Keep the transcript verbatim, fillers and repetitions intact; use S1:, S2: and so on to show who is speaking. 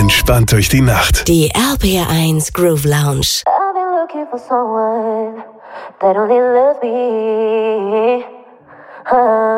S1: Entspannt durch die Nacht.
S2: Die R P R eins Groove Lounge.
S3: I've been looking for someone that only loves me. Uh.